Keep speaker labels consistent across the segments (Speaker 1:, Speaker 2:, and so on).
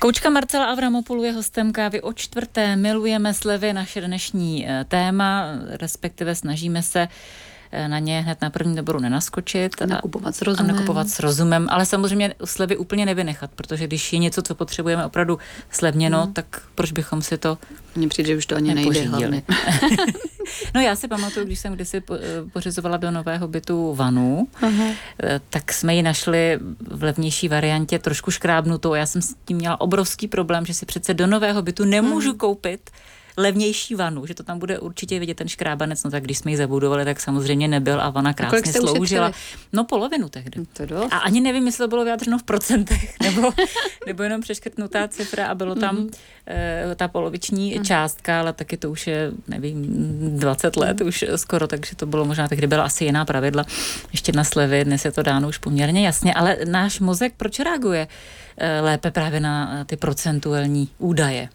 Speaker 1: Koučka Marcela Avramopoulou je hostem Kávy o čtvrté. Milujeme slevy, naše dnešní téma, respektive snažíme se na ně hned na první dobrou nenaskočit.
Speaker 2: A nakupovat s rozumem.
Speaker 1: Ale samozřejmě slevy úplně nevynechat, protože když je něco, co potřebujeme opravdu slevněno, tak proč bychom si to
Speaker 2: mně přijde, že už to ani nejde hlavně.
Speaker 1: No já si pamatuju, když jsem kdysi pořizovala do nového bytu vanu, tak jsme ji našli v levnější variantě, trošku škrábnutou. Já jsem s tím měla obrovský problém, že si přece do nového bytu nemůžu koupit levnější vanu, že to tam bude určitě vidět ten škrábanec, no tak když jsme ji zabudovali, tak samozřejmě nebyl a vana krásně sloužila. No polovinu tehdy. A ani nevím, jestli to bylo vyjádřeno v procentech, nebo jenom přeškrtnutá cifra a bylo tam ta poloviční částka, ale taky to už je, nevím, 20 let už skoro, takže to bylo možná, tehdy byla asi jiná pravidla, ještě na slevy, dnes je to dáno už poměrně jasně, ale náš mozek proč reaguje lépe právě na ty procentuální údaje?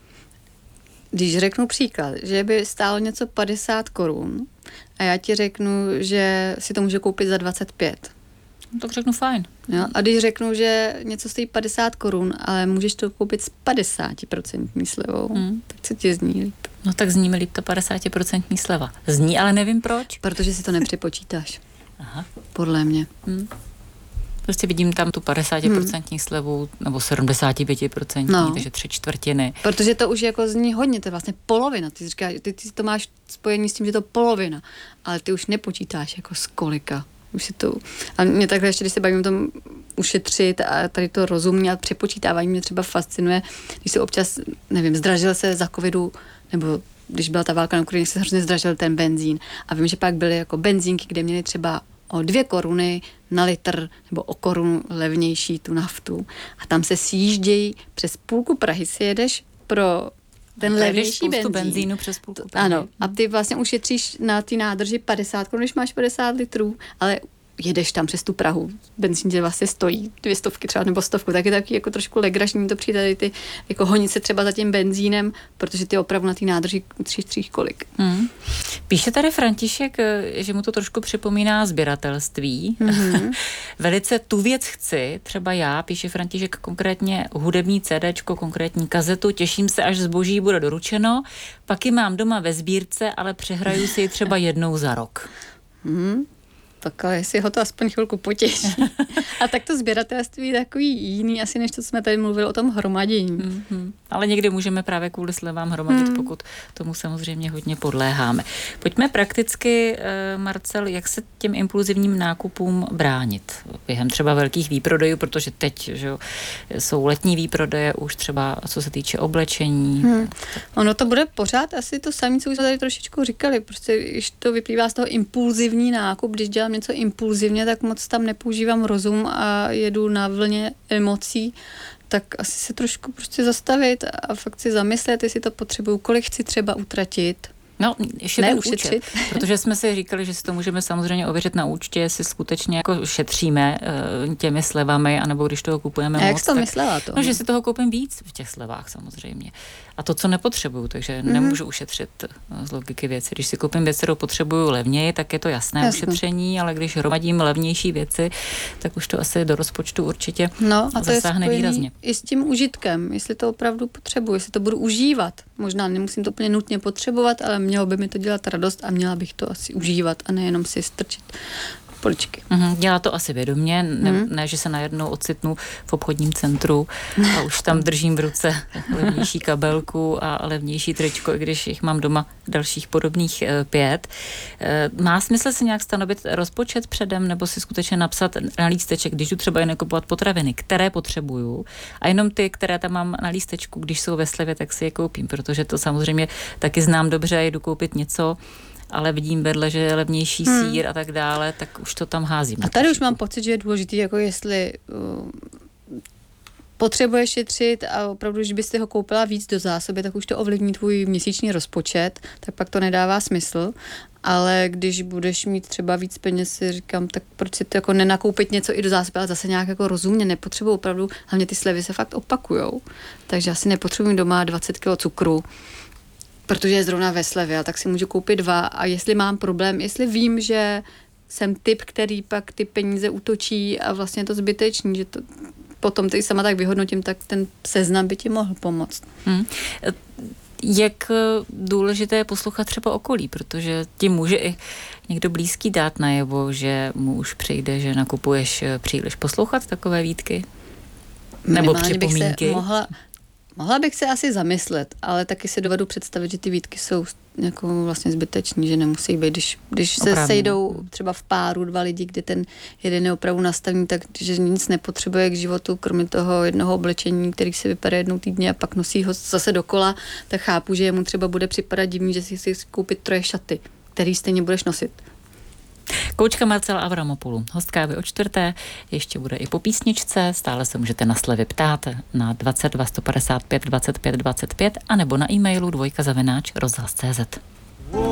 Speaker 2: Když řeknu příklad, že by stálo něco 50 korun a já ti řeknu, že si to může koupit za 25.
Speaker 1: No, tak řeknu fajn.
Speaker 2: Jo? A když řeknu, že něco stojí 50 korun, ale můžeš to koupit s 50% slevou, tak co ti zní líp?
Speaker 1: No tak zní mi líp ta 50% sleva. Zní, ale nevím proč.
Speaker 2: Protože si to nepřepočítáš.
Speaker 1: Aha.
Speaker 2: Podle mě.
Speaker 1: Prostě vidím tam tu 50% slevu, nebo 75%, takže 3/4.
Speaker 2: Protože to už jako zní hodně, to je vlastně polovina. Ty říkáš, ty to máš spojení s tím, že to je polovina, ale ty už nepočítáš jako z kolika. Už je to, a mě takhle ještě, když se bavím o tom ušetřit a tady to rozumně a přepočítávání mě třeba fascinuje, když se občas, nevím, zdražil se za covidu, nebo když byla ta válka na Ukrajině, se hrozně zdražil ten benzín. A vím, že pak byly jako benzínky, kde měly třeba o 2 koruny na litr nebo o korunu levnější tu naftu. A tam se sjíždějí přes půlku Prahy, si jedeš pro ten levnější
Speaker 1: benzínu přes půlku Prahy.
Speaker 2: Ano. A ty vlastně ušetříš na ty nádrži 50 korun, když máš 50 litrů, ale jedeš tam přes tu Prahu. Benzín tě vlastně stojí 200 třeba nebo 100, tak je taky jako trošku legražní to přijde tady ty jako honit se třeba za tím benzínem, protože ty opravdu na té nádrži utříš kolik.
Speaker 1: Píše tady František, že mu to trošku připomíná sběratelství. Velice tu věc chci, třeba já, píše František, konkrétně hudební CDčko, konkrétní kazetu, těším se, až zboží bude doručeno, pak ji mám doma ve sbírce, ale přehraju si ji třeba jednou za rok.
Speaker 2: Tak ale jestli ho to aspoň chvilku potěší. A tak to sběratelství je takový jiný asi, než to jsme tady mluvili o tom hromadění.
Speaker 1: Ale někdy můžeme právě kvůli slevám hromadit, pokud tomu samozřejmě hodně podléháme. Pojďme prakticky, Marcel, jak se těm impulzivním nákupům bránit během třeba velkých výprodejů, protože teď že jo, jsou letní výprodeje už třeba, co se týče oblečení.
Speaker 2: Ono to bude pořád asi to samé, co už jsme tady trošičku říkali. Prostě když to vyplývá z toho impulzivní nákup, když dělám něco impulzivně, tak moc tam nepoužívám rozum a jedu na vlně emocí, tak asi se trošku prostě zastavit a fakt si zamyslet, jestli to potřebuju, kolik chci třeba utratit.
Speaker 1: No, ještě ne ušetřit, protože jsme si říkali, že si to můžeme samozřejmě ověřit na účtě, jestli skutečně jako šetříme těmi slevami, anebo když toho kupujeme moc.
Speaker 2: A jak jsi to myslela to?
Speaker 1: No, že si toho koupím víc v těch slevách samozřejmě. A to, co nepotřebuju, takže nemůžu ušetřit z logiky věci. Když si koupím věc, kterou potřebuju levněji, tak je to jasné ušetření, ale když hromadím levnější věci, tak už to asi do rozpočtu určitě zasáhne výrazně.
Speaker 2: I s tím užitkem, jestli to opravdu potřebuji, jestli to budu užívat. Možná nemusím to úplně nutně potřebovat, ale mělo by mi to dělat radost a měla bych to asi užívat a nejenom si strčit poličky.
Speaker 1: Dělá to asi vědomě, ne, že se najednou ocitnu v obchodním centru a už tam držím v ruce levnější kabelku a levnější tričko, i když jich mám doma dalších podobných 5. Má smysl si nějak stanovit rozpočet předem, nebo si skutečně napsat na lísteček, když jdu třeba jen kupovat potraviny, které potřebuju, a jenom ty, které tam mám na lístečku, když jsou ve slevě, tak si je koupím, protože to samozřejmě taky znám dobře, jdu koupit něco, ale vidím vedle, že je levnější sýr a tak dále, tak už to tam házím.
Speaker 2: A tady už mám pocit, že je důležitý, jako jestli potřebuješ šetřit a opravdu, když byste ho koupila víc do zásoby, tak už to ovlivní tvůj měsíční rozpočet, tak pak to nedává smysl. Ale když budeš mít třeba víc peněz, si říkám, tak proč si to jako nenakoupit něco i do zásoby, ale zase nějak jako rozumně, nepotřebuji opravdu, hlavně ty slevy se fakt opakujou, takže asi nepotřebuji doma 20 kg cukru, protože je zrovna ve slevě, tak si můžu koupit 2 a jestli mám problém, jestli vím, že jsem typ, který pak ty peníze útočí a vlastně je to zbytečný, že to potom ty sama tak vyhodnotím, tak ten seznam by ti mohl pomoct.
Speaker 1: Jak důležité je poslouchat třeba okolí, protože ti může i někdo blízký dát najevo, že mu už přijde, že nakupuješ příliš. Poslouchat takové výtky? Nebo připomínky?
Speaker 2: Mohla bych se asi zamyslet, ale taky si dovedu představit, že ty výtky jsou jako vlastně zbyteční, že nemusí být. Když se sejdou třeba v páru 2 lidi, kde ten jeden je opravdu nastavený, takže nic nepotřebuje k životu, kromě toho jednoho oblečení, který si vypere jednou týdně a pak nosí ho zase dokola, tak chápu, že jemu třeba bude připadat divný, že si koupit 3 šaty, který stejně budeš nosit.
Speaker 1: Koučka Marcela Avramopoulou, hostka od 4. Ještě bude i po písničce, stále se můžete na slevy ptát na 22 155 25 25 anebo na e-mailu dvojka@rozhlas.cz.